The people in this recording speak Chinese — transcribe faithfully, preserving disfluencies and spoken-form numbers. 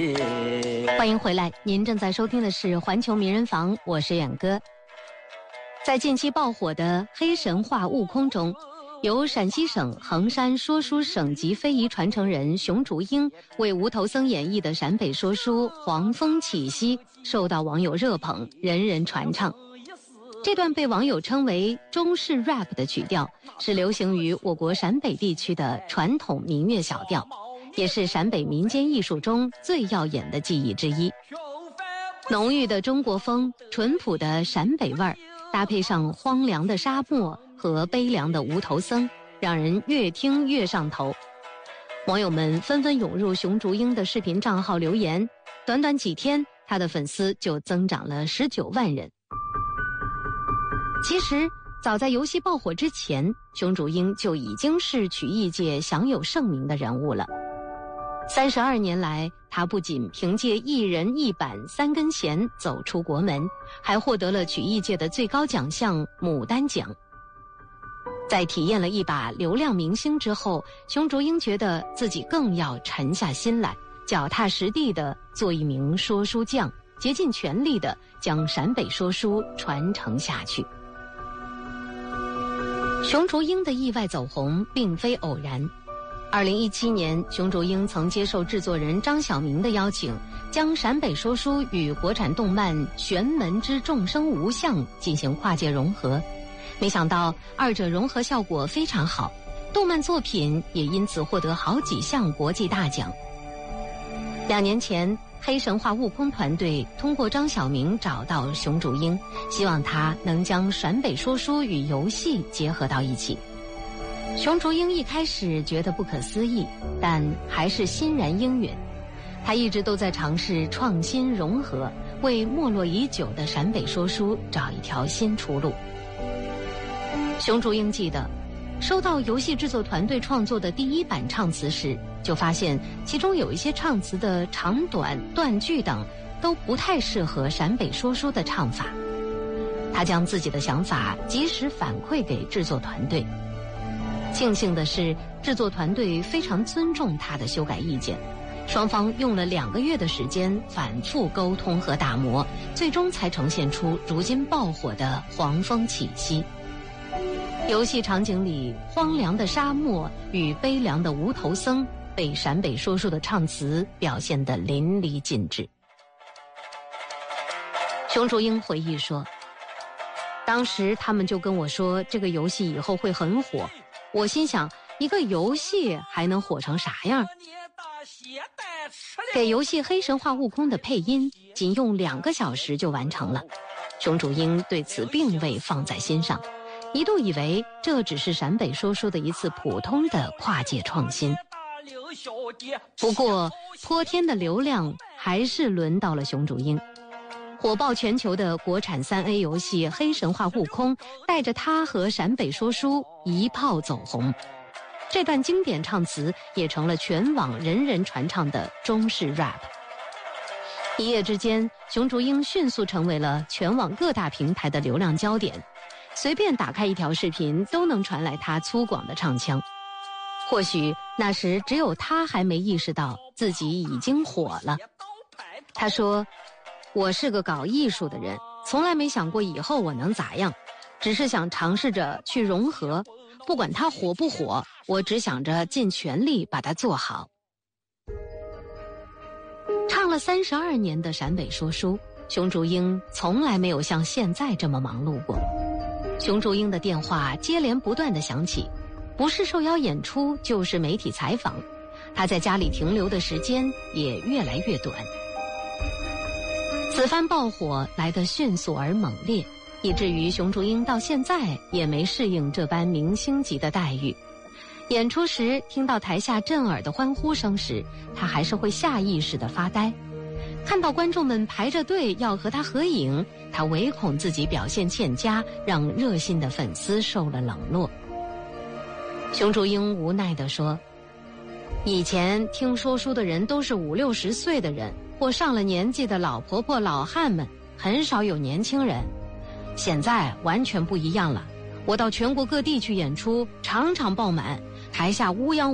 欢迎回来，您正在收听的是环球名人房，我是远哥。在近期爆火的黑神话悟空中，由陕西省衡山说书省级非遗传承人熊竹英为无头僧演绎的陕北说书《黄风起兮》受到网友热捧，人人传唱。这段被网友称为中式 rap 的曲调，是流行于我国陕北地区的传统民乐小调，也是陕北民间艺术中最耀眼的技艺之一。浓郁的中国风，淳朴的陕北味儿，搭配上荒凉的沙漠和悲凉的无头僧，让人越听越上头。网友们纷纷涌入熊竹英的视频账号留言，短短几天，他的粉丝就增长了十九万人。其实早在游戏爆火之前，熊竹英就已经是曲艺界享有盛名的人物了。三十二年来，他不仅凭借一人一板三根弦走出国门，还获得了曲艺界的最高奖项牡丹奖。在体验了一把流量明星之后，熊竹英觉得自己更要沉下心来，脚踏实地地做一名说书匠，竭尽全力地将陕北说书传承下去。熊竹英的意外走红并非偶然。二零一七年，熊竹英曾接受制作人张晓明的邀请，将陕北说书与国产动漫《玄门之众生无相》进行跨界融合。没想到二者融合效果非常好，动漫作品也因此获得好几项国际大奖。两年前，黑神话悟空团队通过张晓明找到熊竹英，希望他能将陕北说书与游戏结合到一起。熊竹英一开始觉得不可思议，但还是欣然应允。他一直都在尝试创新融合，为没落已久的陕北说书找一条新出路。熊竹英记得，收到游戏制作团队创作的第一版唱词时，就发现其中有一些唱词的长短、断句等都不太适合陕北说书的唱法。他将自己的想法及时反馈给制作团队。庆幸的是，制作团队非常尊重他的修改意见，双方用了两个月的时间反复沟通和打磨，最终才呈现出如今爆火的《黄风起兮》。游戏场景里荒凉的沙漠与悲凉的无头僧被陕北说书的唱词表现得淋漓尽致。熊竹英回忆说，当时他们就跟我说这个游戏以后会很火，我心想一个游戏还能火成啥样？给游戏《黑神话：悟空》的配音仅用两个小时就完成了。熊竹英对此并未放在心上，一度以为这只是陕北说书的一次普通的跨界创新。不过泼天的流量还是轮到了熊竹英。火爆全球的国产 三 A 游戏《黑神话：悟空》带着他和陕北说书一炮走红，这段经典唱词也成了全网人人传唱的中式 rap。 一夜之间，熊竹英迅速成为了全网各大平台的流量焦点，随便打开一条视频都能传来他粗犷的唱腔。或许那时只有他还没意识到自己已经火了。他说，我是个搞艺术的人，从来没想过以后我能咋样，只是想尝试着去融合，不管它火不火，我只想着尽全力把它做好。唱了三十二年的陕北说书，熊竹英从来没有像现在这么忙碌过。熊竹英的电话接连不断地响起，不是受邀演出就是媒体采访，他在家里停留的时间也越来越短。此番爆火来得迅速而猛烈，以至于熊竹英到现在也没适应这般明星级的待遇。演出时听到台下震耳的欢呼声时，他还是会下意识地发呆。看到观众们排着队要和他合影，他唯恐自己表现欠佳，让热心的粉丝受了冷落。熊竹英无奈地说，以前听说书的人都是五六十岁的人或上了年纪的老婆婆老汉们，很少有年轻人。现在完全不一样了，我到全国各地去演出，场场爆满，台下乌泱